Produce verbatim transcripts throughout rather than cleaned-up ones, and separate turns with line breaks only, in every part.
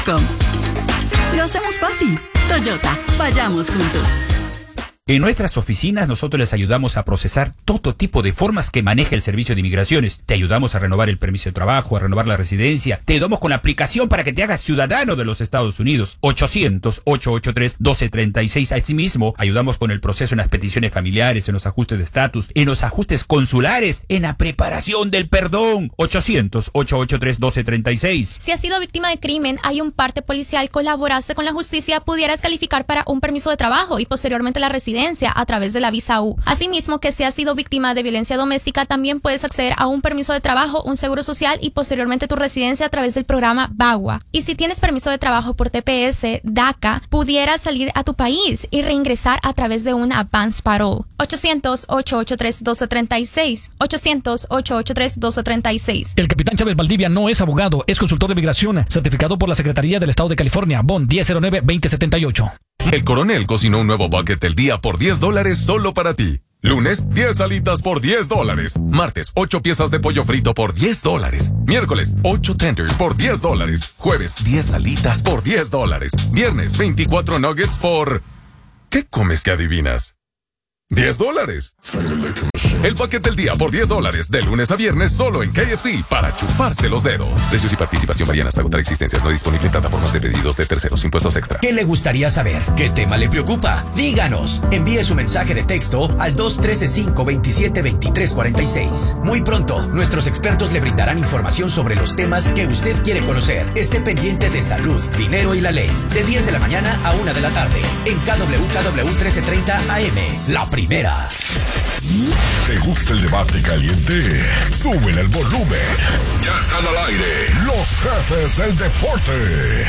com. Lo hacemos fácil. Toyota, vayamos juntos.
En nuestras oficinas nosotros les ayudamos a procesar todo tipo de formas que maneja el Servicio de Inmigraciones. Te ayudamos a renovar el permiso de trabajo, a renovar la residencia. Te ayudamos con la aplicación para que te hagas ciudadano de los Estados Unidos. ochocientos, ochocientos ochenta y tres, doce treinta y seis. Asimismo, ayudamos con el proceso en las peticiones familiares, en los ajustes de estatus, en los ajustes consulares, en la preparación del perdón. ochocientos, ochocientos ochenta y tres, doce treinta y seis.
Si has sido víctima de crimen, hay un parte policial, colaboraste con la justicia, pudieras calificar para un permiso de trabajo y posteriormente la residencia a través de la visa U. Asimismo, que si has sido víctima de violencia doméstica, también puedes acceder a un permiso de trabajo, un seguro social y posteriormente tu residencia a través del programa VAWA. Y si tienes permiso de trabajo por T P S, DACA, pudieras salir a tu país y reingresar a través de un advance parole. ochocientos, ochocientos ochenta y tres, doce treinta y seis. ochocientos, ochocientos ochenta y tres, doce treinta y seis.
El capitán Chávez Valdivia no es abogado, es consultor de migración, certificado por la Secretaría del Estado de California, B O N diez cero nueve, veinte setenta y ocho.
El Coronel cocinó un nuevo bucket del día por diez dólares solo para ti. Lunes, diez alitas por diez dólares. Martes, ocho piezas de pollo frito por diez dólares. Miércoles, ocho tenders por diez dólares. Jueves, diez alitas por diez dólares. Viernes, veinticuatro nuggets por... ¿Qué comes que adivinas? diez dólares. El paquete del día por diez dólares, de lunes a viernes, solo en K F C, para chuparse los dedos. Precios y participación varían hasta agotar existencias. No disponible en plataformas de pedidos de terceros, impuestos extra.
¿Qué le gustaría saber? ¿Qué tema le preocupa? Díganos. Envíe su mensaje de texto al dos uno tres, cinco dos siete, dos tres cuatro seis. Muy pronto, nuestros expertos le brindarán información sobre los temas que usted quiere conocer. Esté pendiente de salud, dinero y la ley. De diez de la mañana a una de la tarde. En K W K W trece treinta A M. La primera.
¿Te gusta el debate caliente? Suben el volumen. Ya están al aire los jefes del deporte.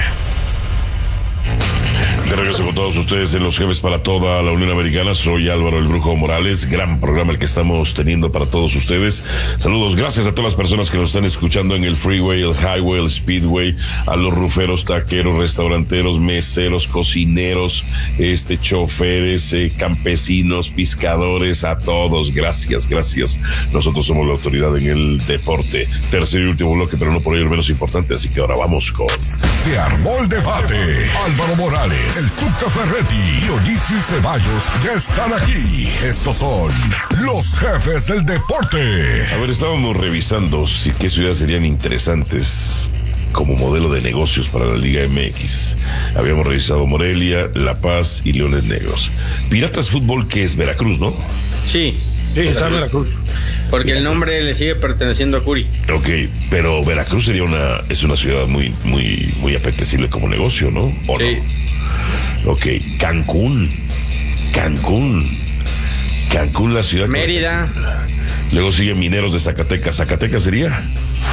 De regreso con todos ustedes en Los Jefes para toda la Unión Americana. Soy Álvaro el Brujo Morales. Gran programa el que estamos teniendo para todos ustedes. Saludos, gracias a todas las personas que nos están escuchando en el freeway, el highway, el speedway, a los ruferos, taqueros, restauranteros, meseros, cocineros, este, choferes, eh, campesinos, pescadores, a todos. Gracias, gracias. Nosotros somos la autoridad en el deporte. Tercer y último bloque, pero no por ello el menos importante. Así que ahora vamos con...
Se armó el debate. Álvaro Morales, el Tuca Ferretti y Olisis Ceballos ya están aquí. Estos son los jefes del deporte.
A ver, estábamos revisando si qué ciudades serían interesantes como modelo de negocios para la Liga M X. Habíamos revisado Morelia, La Paz y Leones Negros. Piratas Fútbol, que es Veracruz, ¿no?
Sí.
Sí, está en Veracruz.
Porque el nombre le sigue perteneciendo a Curi.
Ok, pero Veracruz sería una, es una ciudad muy, muy, muy apetecible como negocio, ¿no? ¿O
sí.
No? Ok, Cancún. Cancún. Cancún, la ciudad.
Mérida.
Que... Luego sigue Mineros de Zacatecas. ¿Zacatecas sería?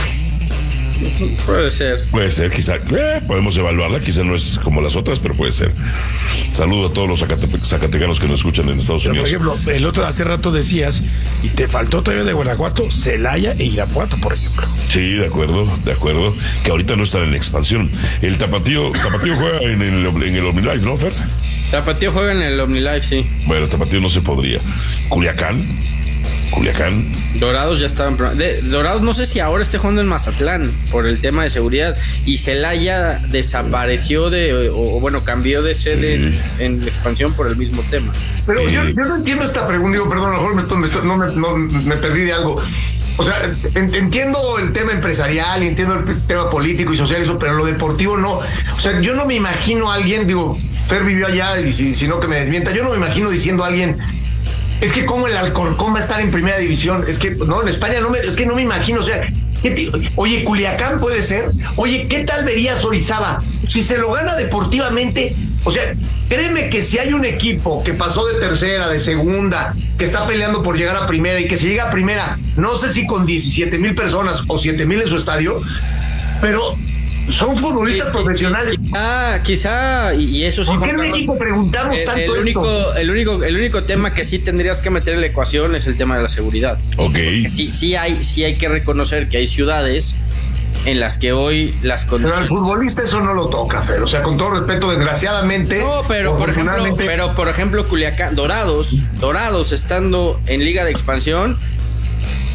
Puede ser.
Puede ser, quizá. Eh, podemos evaluarla, quizá no es como las otras, pero puede ser. Saludo a todos los zacate zacatecanos que nos escuchan en Estados
pero,
Unidos.
Por ejemplo, el otro hace rato decías, y te faltó todavía de Guanajuato, Celaya e Irapuato, por ejemplo.
Sí, de acuerdo, de acuerdo. Que ahorita no están en expansión. El Tapatío, Tapatío juega en el, en el OmniLife, ¿no, Fer?
Tapatío juega en el OmniLife, sí.
Bueno, Tapatío no se podría. Culiacán. Culiacán.
Dorados ya estaban. De, Dorados no sé si ahora esté jugando en Mazatlán por el tema de seguridad. Y Celaya desapareció de. O, o bueno, cambió de sede sí. en, en expansión por el mismo tema.
Pero eh. yo, yo no entiendo esta pregunta. Digo, perdón, a lo mejor me, me, no, me, no, me perdí de algo. O sea, entiendo el tema empresarial, entiendo el tema político y social, eso, pero lo deportivo no. O sea, yo no me imagino a alguien, digo, Fer vivió allá y si, si no que me desmienta, yo no me imagino diciendo a alguien. Es que como el Alcorcón va a estar en primera división, es que no, en España no me, es que no me imagino, o sea, ¿qué oye, Culiacán puede ser, oye, ¿qué tal verías Orizaba? Si se lo gana deportivamente, o sea, créeme que si hay un equipo que pasó de tercera, de segunda, que está peleando por llegar a primera y que si llega a primera, no sé si con diecisiete mil personas o siete mil en su estadio, pero son futbolistas eh, profesionales.
Ah, quizá, y, y eso sí.
¿Por qué en México preguntamos
el,
tanto
el único,
esto?
El único, el único tema que sí tendrías que meter en la ecuación es el tema de la seguridad.
Ok.
Sí, sí hay, sí hay que reconocer que hay ciudades en las que hoy las condiciones.
Pero al futbolista eso no lo toca, pero o sea, con todo respeto, desgraciadamente.
No, pero por ejemplo, pero por ejemplo, Culiacán, Dorados, Dorados estando en Liga de Expansión.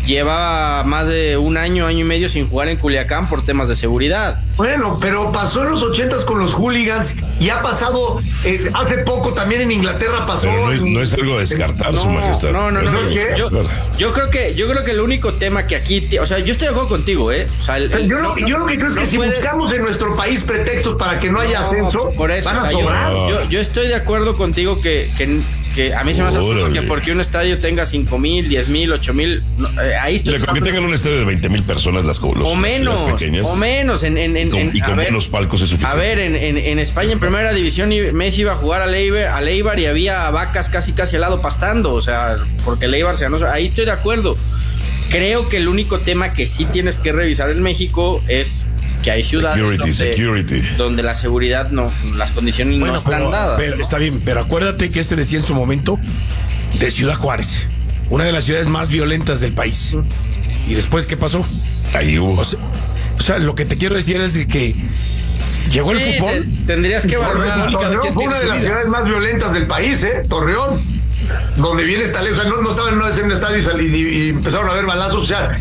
lleva más de un año, año y medio sin jugar en Culiacán por temas de seguridad.
Bueno, pero pasó en los ochentas con los hooligans y ha pasado eh, hace poco también en Inglaterra pasó.
Pero no es, no es algo a descartar,
no,
su majestad.
No, no, no. no yo, yo creo que yo creo que el único tema que aquí, o sea, yo estoy de acuerdo contigo, ¿eh? O sea, el, el,
yo, lo, no, yo lo que creo es no que si puedes... buscamos en nuestro país pretextos para que no haya no, ascenso,
por eso,
van a
o sea, yo, yo, yo estoy de acuerdo contigo que, que que a mí se me hace absurdo que porque un estadio tenga cinco mil, diez mil, ocho mil, eh, ahí estoy.
Mira, que tengan un estadio de veinte mil personas las, los,
o menos,
las pequeñas,
o menos en, en, en,
con, y con menos palcos es suficiente.
A ver, en, en, en España en primera división Messi iba a jugar a Eibar, a Eibar y había vacas casi casi al lado pastando, o sea, porque el Eibar se ganó, ahí estoy de acuerdo. Creo que el único tema que sí tienes que revisar en México es que hay ciudades
security,
donde,
security.
donde la seguridad no, las condiciones bueno, no están
pero,
dadas.
Pero, está bien, pero acuérdate que este decía en su momento de Ciudad Juárez, una de las ciudades más violentas del país. ¿Y después qué pasó?
Ahí hubo.
O sea, o sea lo que te quiero decir es que llegó sí, el fútbol.
Te,
tendrías que valorar.
Torreón fue una de las ciudades más violentas del país, ¿eh? Torreón. Donde viene esta ley, o sea, no, no estaban en un estadio y, salí, y, y empezaron a haber balazos, o sea.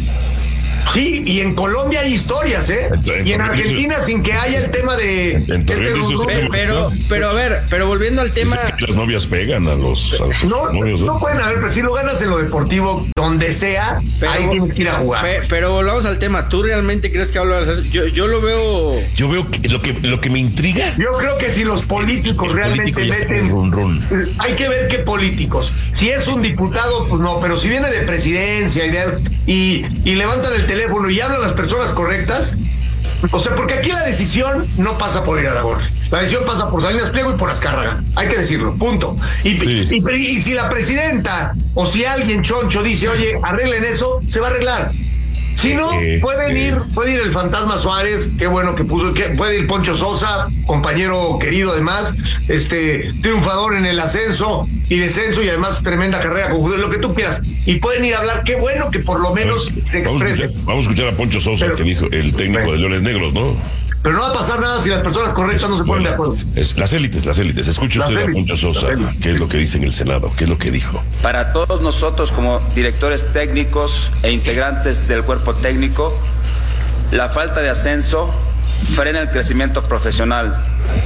Sí, y en Colombia hay historias, ¿eh? En, y en Argentina eso, sin que haya el tema de...
En este
pero, pero, pero a ver, pero volviendo al tema...
Que las novias pegan a los, a los
no,
novios, ¿no?
No pueden haber, pero si lo ganas en lo deportivo, donde sea, pero, ahí tienes que ir a jugar.
Pero, pero volvamos al tema, ¿tú realmente crees que hablo de eso? Yo, yo lo veo...
Yo veo que lo, que lo que me intriga...
Yo creo que si los políticos
el
realmente
político
meten...
Run, run.
Hay que ver qué políticos. Si es un diputado, pues no, pero si viene de presidencia y, de, y, y levantan el teléfono y hablan las personas correctas, o sea, porque aquí la decisión no pasa por Irarrágorri, la decisión pasa por Salinas Pliego y por Azcárraga, hay que decirlo, punto. Y, sí. y, y, y si la presidenta o si alguien choncho dice, oye, arreglen eso, se va a arreglar. Si no, eh, pueden eh. ir, puede ir el Fantasma Suárez, qué bueno que puso, que puede ir Poncho Sosa, compañero querido además, este, triunfador en el ascenso y descenso y además tremenda carrera con Judeu, lo que tú quieras. Y pueden ir a hablar, qué bueno que por lo menos vamos, se expresen.
Vamos, vamos a escuchar a Poncho Sosa, pero, que dijo el técnico bueno. de Leones Negros, ¿no?
Pero no va a pasar nada si las personas correctas no se ponen
bueno,
de acuerdo.
Es, las élites, las élites. Escuche usted a Poncho Sosa, qué es lo que dice en el Senado, qué es lo que dijo.
Para todos nosotros como directores técnicos e integrantes del cuerpo técnico, la falta de ascenso frena el crecimiento profesional,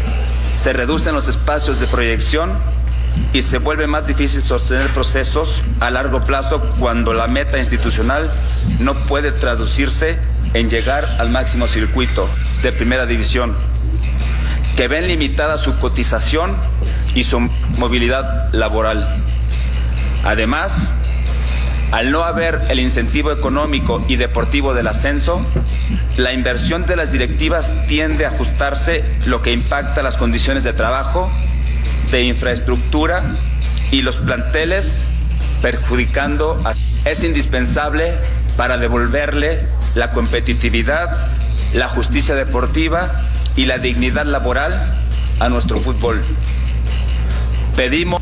se reducen los espacios de proyección y se vuelve más difícil sostener procesos a largo plazo cuando la meta institucional no puede traducirse en llegar al máximo circuito de primera división, que ven limitada su cotización y su movilidad laboral. Además, al no haber el incentivo económico y deportivo del ascenso, la inversión de las directivas tiende a ajustarse, lo que impacta las condiciones de trabajo, de infraestructura y los planteles, perjudicando a... Es indispensable para devolverle la competitividad, la justicia deportiva y la dignidad laboral a nuestro fútbol. Pedimos...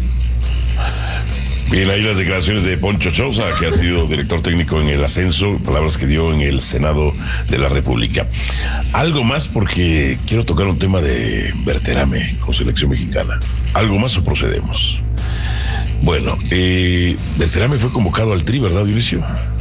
Bien, ahí las declaraciones de Poncho Sosa, que ha sido director técnico en el ascenso, palabras que dio en el Senado de la República. Algo más, porque quiero tocar un tema de Berterame con selección mexicana. ¿Algo más o procedemos? Bueno, eh, Berterame fue convocado al Tri, ¿verdad, Dionisio?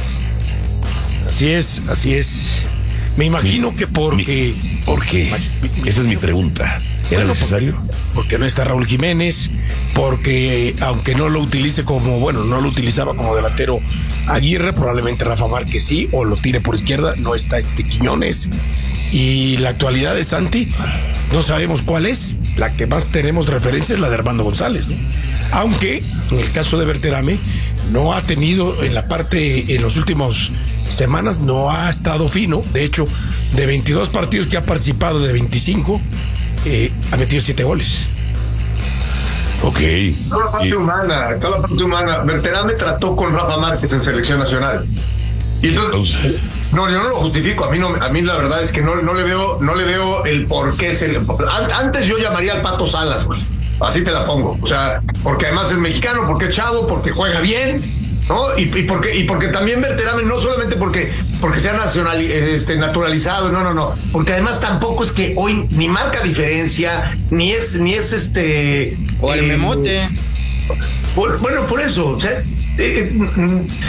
Así es, así es. Me imagino mi, que porque...
Mi, ¿Por qué? Mi, Esa es mi pregunta. ¿Era bueno, necesario?
Porque, porque no está Raúl Jiménez, porque aunque no lo utilice como, bueno, no lo utilizaba como delantero Aguirre, probablemente Rafa Márquez sí, o lo tire por izquierda, no está este Quiñones. Y la actualidad de Santi, no sabemos cuál es. La que más tenemos referencia es la de Armando González, ¿no? Aunque, en el caso de Berterame, no ha tenido en la parte, en los últimos semanas, no ha estado fino. De hecho, de veintidós partidos que ha participado, de veinticinco, eh, ha metido siete goles.
Ok.
Toda la parte y... humana, toda la parte humana. Berterame trató con Rafa Márquez en selección nacional. Y entonces, entonces, no, yo no lo justifico. A mí no, a mí la verdad es que no, no le veo, no le veo el por qué se le. Antes yo llamaría al Pato Salas, güey. Así te la pongo. O sea, porque además es mexicano, porque es chavo, porque juega bien, ¿no? Y, y porque, y porque también Berterame, no solamente porque, porque sea nacional, este, naturalizado, no, no, no. Porque además tampoco es que hoy ni marca diferencia, ni es, ni es este.
O el eh, memote.
Por, bueno, por eso. O sea, eh,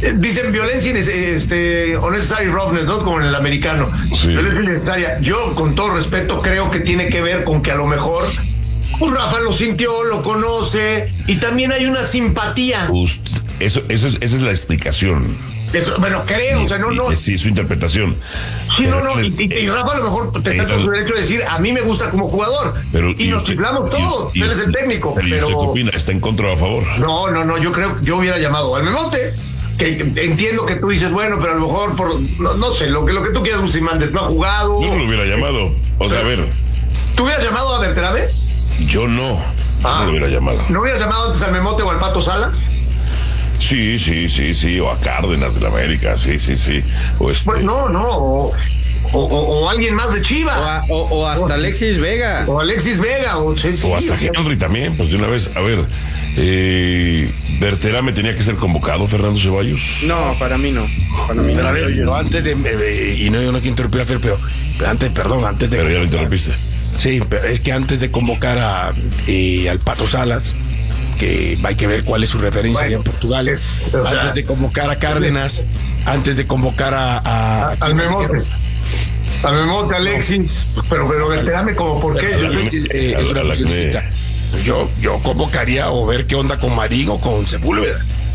dicen violencia este, unnecessary roughness, ¿no? Como en el americano. Sí. Violencia innecesaria. Yo, con todo respeto, creo que tiene que ver con que a lo mejor pues Rafa lo sintió, lo conoce y también hay una simpatía.
Ust, eso, eso es, esa es la explicación.
Eso, bueno, creo, o sea, no, no.
Sí, su interpretación.
Sí, pero, no, no, y, y, y Rafa a lo mejor te está con su derecho de decir, a mí me gusta como jugador. Pero, y, y nos chiflamos todos, y, él es el técnico.
Pero,
pero
¿y usted qué opina? ¿Está en contra o a favor?
No, no, no, yo creo que yo hubiera llamado al Memote. Que entiendo que tú dices, bueno, pero a lo mejor por, no, no sé, lo que, lo que tú quieras, Busimandes, no ha jugado.
Yo no lo hubiera llamado. O sea, a ver.
¿Tú hubieras llamado a Berterame?
Yo no.
Ah,
no lo hubiera llamado.
¿No hubieras llamado antes al Memote o al Pato Salas?
Sí, sí, sí, sí, o a Cárdenas de la América, sí, sí, sí. O este...
Pues no, no, o, o, o alguien más de Chivas.
O, a, o, o hasta o, Alexis Vega.
O Alexis Vega. O, sí,
o hasta sí, Henry también, pues de una vez, a ver, eh, ¿Berterame tenía que ser convocado, Fernando Ceballos?
No, para mí no. Para mí
pero
no,
a ver, yo, antes de, eh, y no, yo no quiero interrumpir a Fer, pero antes, perdón, antes de...
Pero ya lo interrumpiste.
Sí, pero es que antes de convocar a, eh, al Pato Salas, que hay que ver cuál es su referencia bueno, en Portugal, es, o sea, antes de convocar a Cárdenas, antes de convocar a... a, a
al Memote. Al Memote, Alexis, pero, pero Berterame como por qué.
Alexis eh, es una posicioncita. Yo, yo convocaría o ver qué onda con Marín o con Sepúlveda.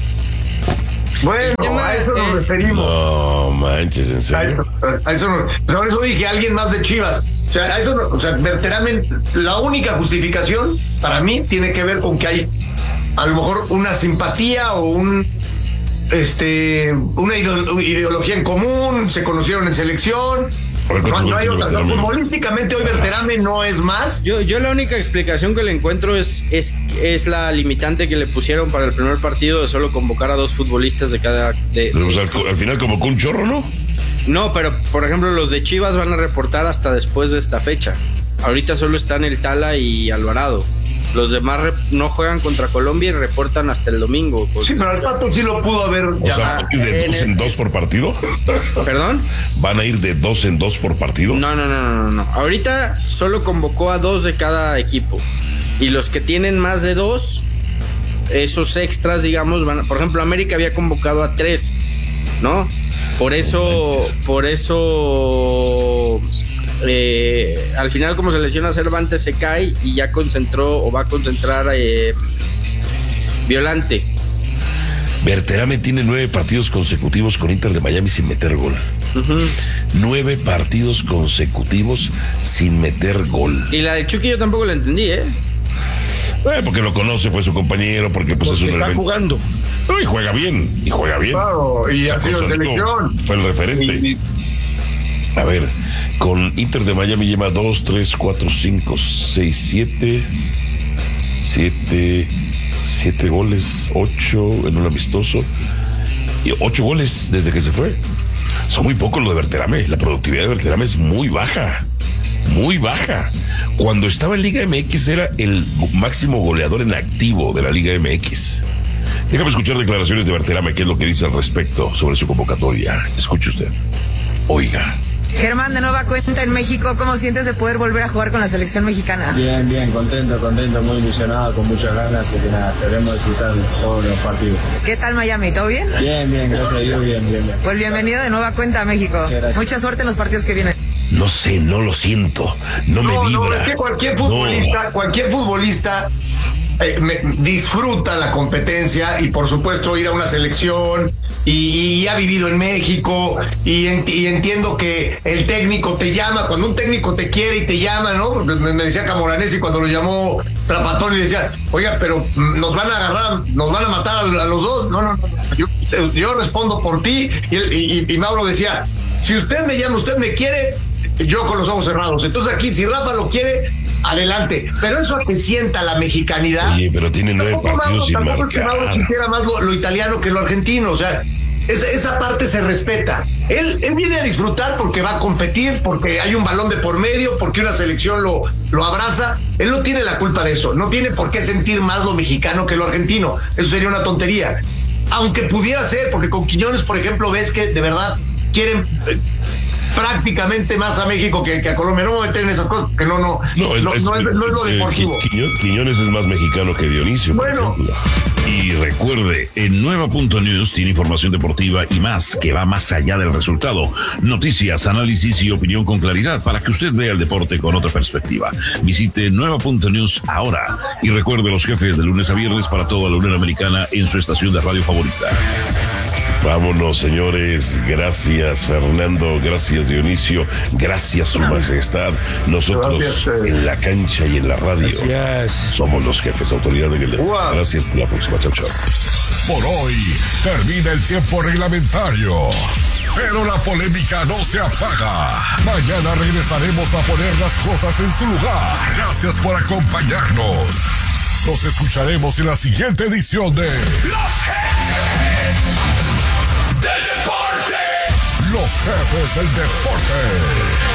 Bueno, tema, a eso nos eh, referimos.
No manches, en serio.
A eso, a eso no, no, eso dije alguien más de Chivas. O sea, a eso no, o sea, Berterame, la única justificación para mí tiene que ver con que hay a lo mejor una simpatía o un este una ideología en común, se conocieron en selección. No, no hay otra, no, futbolísticamente hoy Berterame no es más.
Yo, yo la única explicación que le encuentro es, es, es la limitante que le pusieron para el primer partido de solo convocar a dos futbolistas de cada... De,
pero, o sea, al, al final convocó un chorro, ¿no?
No, pero por ejemplo los de Chivas van a reportar hasta después de esta fecha. Ahorita solo están el Tala y Alvarado. Los demás no juegan contra Colombia y reportan hasta el domingo.
Sí, pero el Pato sí lo pudo haber.
O sea, ¿van a ir de dos en dos por partido?
¿Perdón?
¿Van a ir de dos en dos por partido?
No, no, no, no, no. Ahorita solo convocó a dos de cada equipo. Y los que tienen más de dos, esos extras, digamos, van a, por ejemplo, América había convocado a tres, ¿no? Por eso, por eso... Eh, al final como se lesiona Cervantes se cae y ya concentró o va a concentrar eh, Violante.
Berterame tiene nueve partidos consecutivos con Inter de Miami sin meter gol. Uh-huh. Nueve partidos consecutivos sin meter gol.
Y la de Chucky yo tampoco la entendí, ¿eh?
Eh, porque lo conoce, fue su compañero, porque pues
porque
es un
está jugando.
No, y juega bien, y juega bien.
Claro, y ha sido selección.
Fue el referente. Y, y... A ver, con Inter de Miami lleva dos, tres, cuatro, cinco, seis, siete, siete, siete goles, ocho en un amistoso, y ocho goles desde que se fue. Son muy pocos lo de Berterame. La productividad de Berterame es muy baja, muy baja. Cuando estaba en Liga M X era el máximo goleador en activo de la Liga M X. Déjame escuchar declaraciones de Berterame, qué es lo que dice al respecto sobre su convocatoria. Escuche usted. Oiga.
Germán, de nueva cuenta en México, ¿cómo sientes de poder volver a jugar con la selección mexicana?
Bien, bien, contento, contento, muy ilusionado, con muchas ganas y que nada, queremos disfrutar todos los partidos.
¿Qué tal Miami? ¿Todo bien?
Bien, bien, gracias a Dios, bien, bien, bien.
Pues bienvenido de nueva cuenta a México. Mucha suerte en los partidos que vienen.
No sé, no lo siento, no, no me vibra.
No, es que cualquier futbolista, no. cualquier futbolista eh, me, disfruta la competencia y por supuesto ir a una selección y, y ha vivido en México y, en, y entiendo que el técnico te llama, cuando un técnico te quiere y te llama, ¿no? Me, me decía Camoranesi cuando lo llamó Trapatón y decía, oiga, pero nos van a agarrar, nos van a matar a, a los dos. No, no, no, yo, yo respondo por ti y, y, y Mauro decía, si usted me llama, usted me quiere, yo con los ojos cerrados. Entonces aquí, si Rafa lo quiere, adelante. Pero eso te sienta la mexicanidad.
Oye, pero tiene nueve tampoco partidos sin
tampoco
marcar.
Es que Mauro sintiera más lo, lo italiano que lo argentino. O sea, esa, esa parte se respeta. Él, él viene a disfrutar porque va a competir, porque hay un balón de por medio, porque una selección lo, lo abraza. Él no tiene la culpa de eso. No tiene por qué sentir más lo mexicano que lo argentino. Eso sería una tontería. Aunque pudiera ser, porque con Quiñones, por ejemplo, ves que de verdad quieren... prácticamente más a México que, que a Colombia. No me voy a meter en esas cosas, que no, no,
no, es,
no,
es,
no, es, no es lo deportivo.
Eh, Quiñones, Quiñones es más mexicano que Dionisio.
Bueno.
Y recuerde, en Nueva punto News tiene información deportiva y más, que va más allá del resultado. Noticias, análisis y opinión con claridad para que usted vea el deporte con otra perspectiva. Visite Nueva punto News ahora. Y recuerde los jefes de lunes a viernes para toda la Unión Americana en su estación de radio favorita. Vámonos, señores. Gracias, Fernando. Gracias, Dionisio. Gracias, Su Majestad. Nosotros gracias, eh. en la cancha y en la radio gracias. Somos los jefes, autoridad en el deporte. Wow. Gracias. Hasta la próxima. Chao, chao.
Por hoy termina el tiempo reglamentario, pero la polémica no se apaga. Mañana regresaremos a poner las cosas en su lugar. Gracias por acompañarnos. Nos escucharemos en la siguiente edición de Los Jefes del Deporte. Los Jefes del Deporte.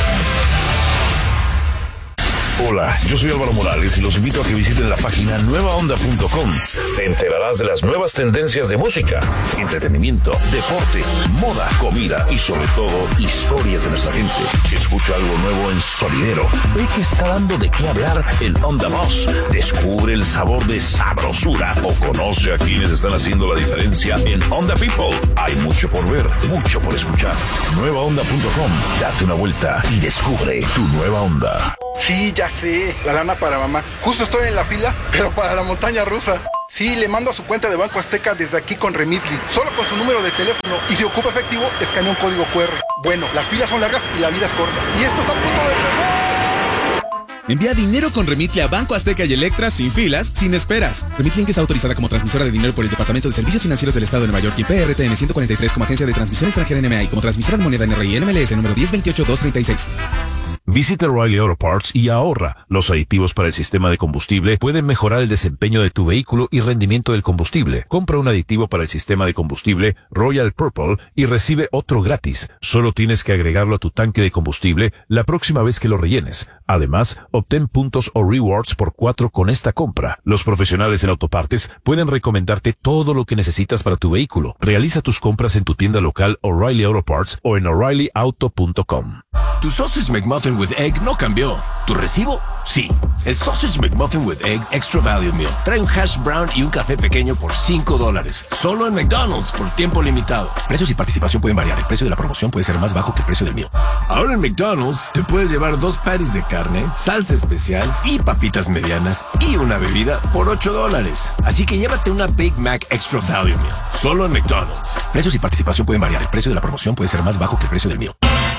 Hola, yo soy Álvaro Morales y los invito a que visiten la página nueva onda punto com. Te enterarás de las nuevas tendencias de música, entretenimiento, deportes, moda, comida y sobre todo historias de nuestra gente. Escucha algo nuevo en Sonidero. Ve que está dando de qué hablar en Onda Voz. Descubre el sabor de sabrosura o conoce a quienes están haciendo la diferencia en Onda People. Hay mucho por ver, mucho por escuchar. nueva onda punto com. Date una vuelta y descubre tu nueva onda.
Sí, ya sé, la lana para mamá. Justo estoy en la fila, pero para la montaña rusa. Sí, le mando a su cuenta de Banco Azteca desde aquí con Remitly, solo con su número de teléfono. Y si ocupa efectivo, escanea un código cu erre. Bueno, las filas son largas y la vida es corta. Y esto está a punto de empezar.
Envía dinero con Remitly a Banco Azteca y Electra sin filas, sin esperas. Remitly, que está autorizada como transmisora de dinero por el Departamento de Servicios Financieros del Estado de Nueva York y P R T N ciento cuarenta y tres como agencia de transmisión extranjera N M A y como transmisora de moneda N R I N M L S número diez veintiocho dos treinta y seis.
Visita O'Reilly Auto Parts y ahorra. Los aditivos para el sistema de combustible pueden mejorar el desempeño de tu vehículo y rendimiento del combustible. Compra un aditivo para el sistema de combustible Royal Purple y recibe otro gratis. Solo tienes que agregarlo a tu tanque de combustible la próxima vez que lo rellenes. Además, obtén puntos o rewards por cuatro con esta compra. Los profesionales en autopartes pueden recomendarte todo lo que necesitas para tu vehículo. Realiza tus compras en tu tienda local O'Reilly Auto Parts o en O'Reilly Auto punto com.
Tu Sausage McMuffin with Egg no cambió. ¿Tu recibo? Sí. El Sausage McMuffin with Egg Extra Value Meal trae un hash brown y un café pequeño por cinco dólares. Solo en McDonald's por tiempo limitado. Precios y participación pueden variar. El precio de la promoción puede ser más bajo que el precio del mío. Ahora en McDonald's te puedes llevar dos patties de carne, salsa especial y papitas medianas y una bebida por ocho dólares. Así que llévate una Big Mac Extra Value Meal. Solo en McDonald's. Precios y participación pueden variar. El precio de la promoción puede ser más bajo que el precio del mío.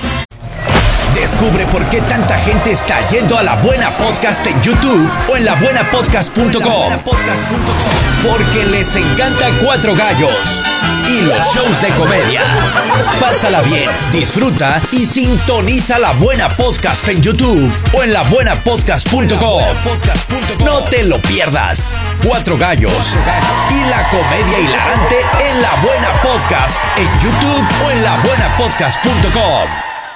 Descubre por qué tanta gente está yendo a La Buena Podcast en YouTube o en la buena podcast punto com. Porque les encanta Cuatro Gallos y los shows de comedia. Pásala bien, disfruta y sintoniza La Buena Podcast en YouTube o en la buena podcast punto com. No te lo pierdas. Cuatro Gallos y la comedia hilarante en La Buena Podcast en YouTube o en la buena podcast punto com.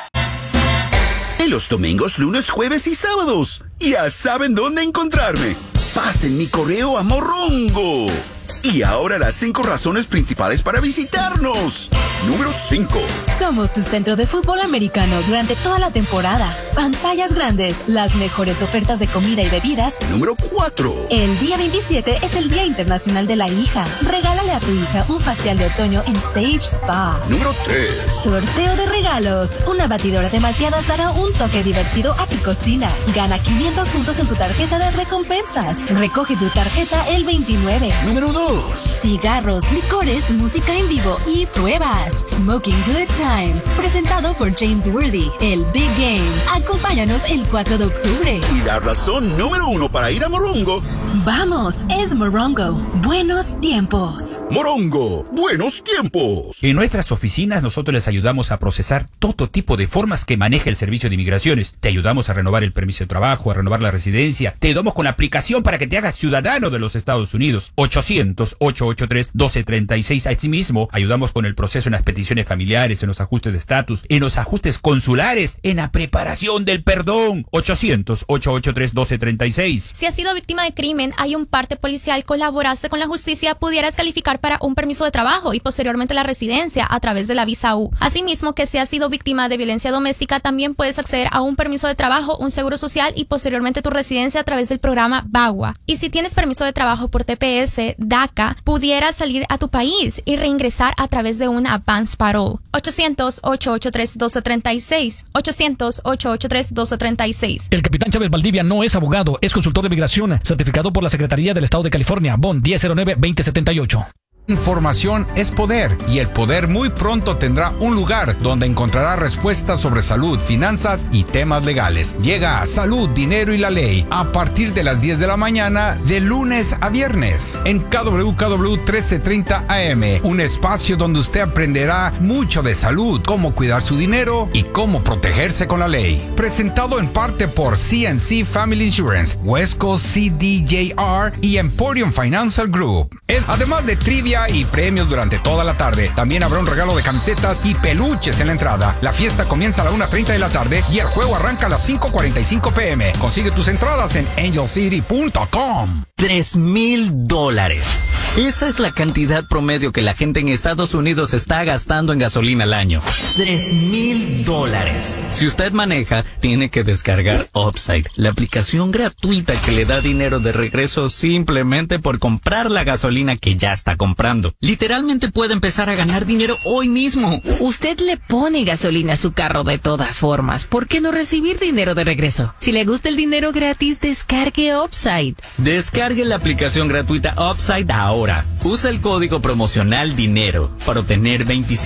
Los domingos, lunes, jueves y sábados. Ya saben dónde encontrarme. Pasen mi correo a Morongo. Y ahora las cinco razones principales para visitarnos. Número cinco.
Somos tu centro de fútbol americano durante toda la temporada. Pantallas grandes, las mejores ofertas de comida y bebidas.
Número cuatro.
El día veintisiete es el Día Internacional de la Hija. Regálale a tu hija un facial de otoño en Sage Spa.
Número tres.
Sorteo de regalos. Una batidora de malteadas dará un toque divertido a tu cocina. Gana quinientos puntos en tu tarjeta de recompensas. Recoge tu tarjeta el veintinueve.
Número dos.
Cigarros, licores, música en vivo y pruebas. Smoking Good Times, presentado por James Worthy, el Big Game. Acompáñanos el cuatro de octubre.
Y la razón número uno para ir a Morongo.
Vamos, es Morongo. Buenos tiempos.
Morongo, buenos tiempos.
En nuestras oficinas nosotros les ayudamos a procesar todo tipo de formas que maneja el Servicio de Inmigraciones. Te ayudamos a renovar el permiso de trabajo, a renovar la residencia. Te ayudamos con la aplicación para que te hagas ciudadano de los Estados Unidos. ochocientos ochocientos, ochocientos ochenta y tres, doce treinta y seis. Asimismo, ayudamos con el proceso en las peticiones familiares, en los ajustes de estatus, en los ajustes consulares, en la preparación del perdón. ochocientos, ochocientos ochenta y tres, doce treinta y seis.
Si has sido víctima de crimen, hay un parte policial, colaboraste con la justicia, pudieras calificar para un permiso de trabajo y posteriormente la residencia a través de la visa U. Asimismo, que si has sido víctima de violencia doméstica, también puedes acceder a un permiso de trabajo, un seguro social y posteriormente tu residencia a través del programa BAGUA. Y si tienes permiso de trabajo por T P S, DACA, pudieras salir a tu país y reingresar a través de una advance parole. ochocientos, ochocientos ochenta y tres, doce treinta y seis. ochocientos, ochocientos ochenta y tres, doce treinta y seis.
El capitán Chávez Valdivia no es abogado, es consultor de migración, certificado por la Secretaría del Estado de California, B O N diez cero nueve, veinte setenta y ocho.
Información es poder y el poder muy pronto tendrá un lugar donde encontrará respuestas sobre salud, finanzas y temas legales. Llega a Salud, Dinero y la Ley a partir de las diez de la mañana de lunes a viernes en K W K W trece treinta A M, un espacio donde usted aprenderá mucho de salud, cómo cuidar su dinero y cómo protegerse con la ley. Presentado en parte por C N C Family Insurance, West Coast C D J R y Emporium Financial Group. Es además de trivia y premios durante toda la tarde. También habrá un regalo de camisetas y peluches en la entrada. La fiesta comienza a la una treinta de la tarde y el juego arranca a las cinco cuarenta y cinco p m Consigue tus entradas en angel city punto com.
Tres mil dólares. Esa es la cantidad promedio que la gente en Estados Unidos está gastando en gasolina al año. Tres mil dólares. Si usted maneja, tiene que descargar Upside, la aplicación gratuita que le da dinero de regreso simplemente por comprar la gasolina que ya está comprando. Literalmente puede empezar a ganar dinero hoy mismo.
Usted le pone gasolina a su carro de todas formas. ¿Por qué no recibir dinero de regreso? Si le gusta el dinero gratis, descargue Upside.
Descargue la aplicación gratuita Upside ahora. Usa el código promocional DINERO para obtener veinticinco